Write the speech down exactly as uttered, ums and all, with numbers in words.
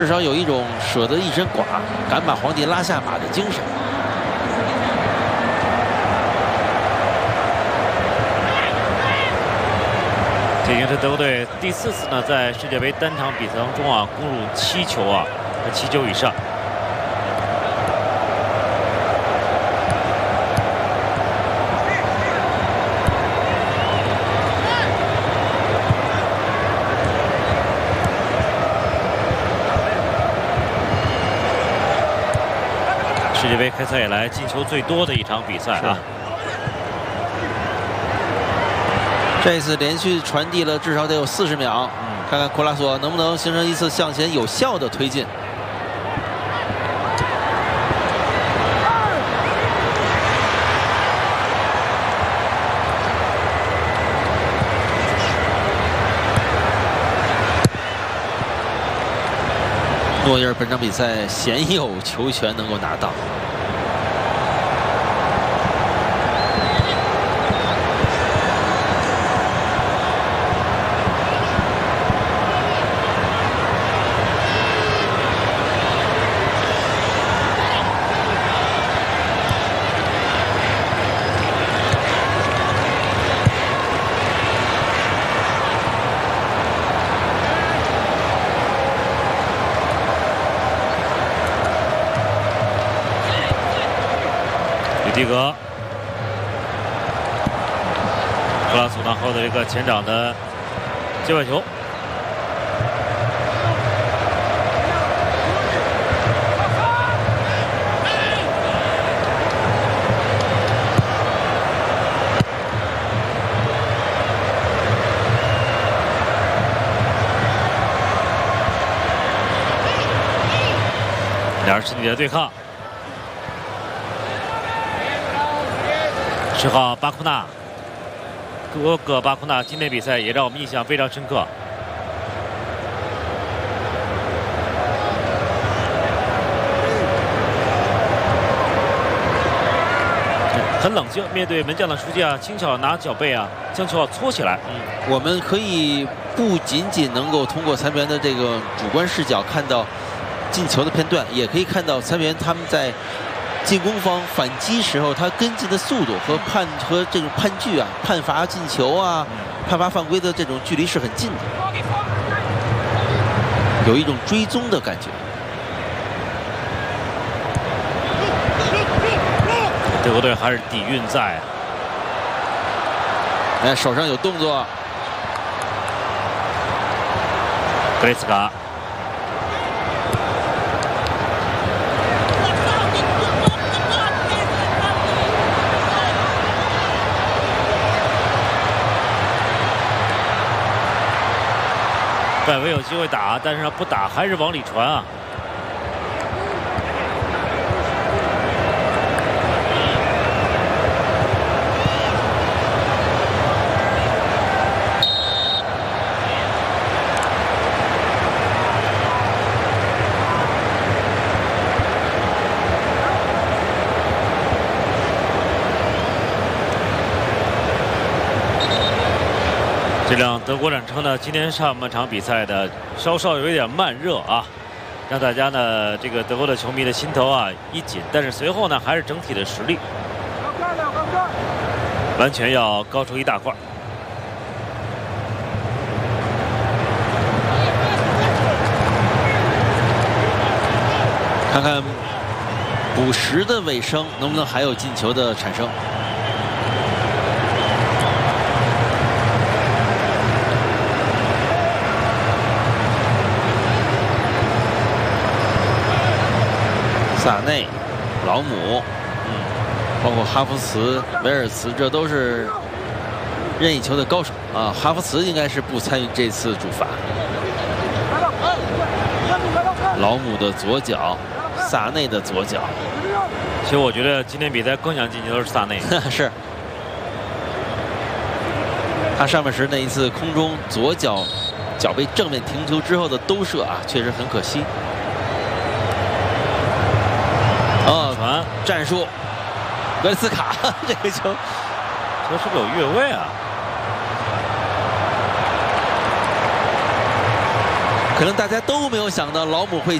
至少有一种舍得一身剐，敢把皇帝拉下马的精神。 这已经是德国队第四次呢在世界杯单场比赛当中啊攻入七球啊，七球以上。 世界杯开赛以来进球最多的一场比赛啊！ 这次连续传递了至少得有四十秒，嗯，看看库拉索能不能形成一次向前有效的推进。诺伊尔本场比赛鲜有球权能够拿到。 迪格，克拉索纳后的一个前掌的接外球，两人身体的对抗。 十号巴库纳，哥哥巴库纳今天比赛也让我们印象非常深刻。很冷静，面对门将的出击啊，轻巧拿脚背啊，将球啊搓起来。 嗯，我们可以不仅仅能够通过裁判员的这个主观视角看到进球的片段，也可以看到裁判员他们在 进攻方反击时候，他跟进的速度和判和这种判据啊、判罚进球啊、判罚犯规的这种距离是很近的，有一种追踪的感觉。 德国队还是底蕴在啊！ 哎，手上有动作， 格雷斯卡。 外围有机会打，但是不打还是往里传啊！这辆德国展车呢，今天上半场比赛的稍稍有一点慢热啊，让大家呢这个德国的球迷的心头啊一紧，但是随后呢还是整体的实力完全要高出一大块。 看看补时的尾声能不能还有进球的产生。 萨内、劳姆，嗯，包括哈弗茨、维尔茨，这都是任意球的高手啊。哈弗茨应该是不参与这次主罚。劳姆的左脚，萨内的左脚。 其实我觉得今天比赛更想进球的是萨内， 是。他上半时那一次空中左脚脚被正面停球之后的兜射啊，确实很可惜。 哦，传战术，格雷斯卡这个球， 球是不是有越位啊？ 可能大家都没有想到老姆会